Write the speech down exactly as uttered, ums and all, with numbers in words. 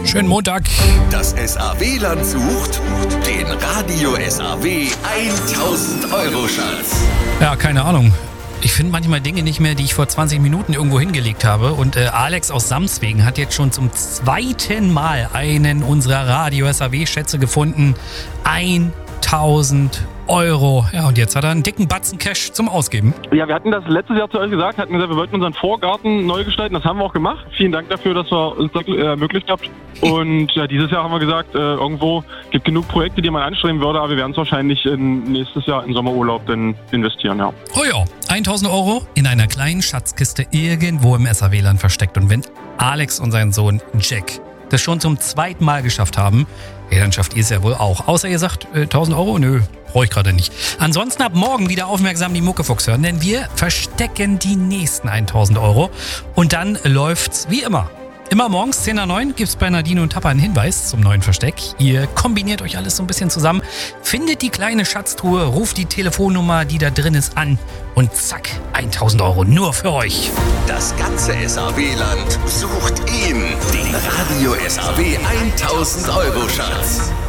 Schönen Montag. Das S A W-Land sucht den Radio S A W tausend Euro Schatz. Ja, keine Ahnung. Ich finde manchmal Dinge nicht mehr, die ich vor zwanzig Minuten irgendwo hingelegt habe. Und äh, Alex aus Samswegen hat jetzt schon zum zweiten Mal einen unserer Radio S A W-Schätze gefunden. tausend Euro. Ja, und jetzt hat er einen dicken Batzen Cash zum Ausgeben. Ja, wir hatten das letztes Jahr zu euch gesagt, hatten gesagt, wir wollten unseren Vorgarten neu gestalten. Das haben wir auch gemacht. Vielen Dank dafür, dass ihr uns das äh, ermöglicht habt. Und ja, dieses Jahr haben wir gesagt, äh, irgendwo gibt genug Projekte, die man anstreben würde, aber wir werden es wahrscheinlich in, nächstes Jahr in Sommerurlaub dann investieren, ja. Oh ja, tausend Euro in einer kleinen Schatzkiste irgendwo im S A W-Land versteckt. Und wenn Alex und sein Sohn Jack das schon zum zweiten Mal geschafft haben, ja, dann schafft ihr es ja wohl auch. Außer ihr sagt, äh, tausend Euro? Nö, brauche ich gerade nicht. Ansonsten ab morgen wieder aufmerksam die Muckefuchs hören, denn wir verstecken die nächsten tausend Euro. Und dann läuft's wie immer. Immer morgens zehn nach neun gibt's bei Nadine und Tapper einen Hinweis zum neuen Versteck. Ihr kombiniert euch alles so ein bisschen zusammen, findet die kleine Schatztruhe, ruft die Telefonnummer, die da drin ist, an und zack, tausend Euro nur für euch. Das ganze S A W-Land sucht ihn, den Radio S A W tausend Euro Schatz.